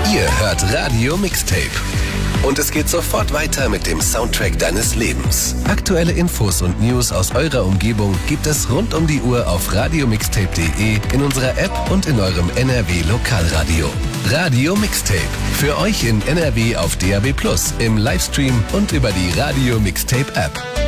Ihr hört Radio Mixtape. Und es geht sofort weiter mit dem Soundtrack deines Lebens. Aktuelle Infos und News aus eurer Umgebung gibt es rund um die Uhr auf radiomixtape.de, in unserer App und in eurem NRW Lokalradio. Radio Mixtape. Für euch in NRW auf DAB+, im Livestream und über die Radio Mixtape App.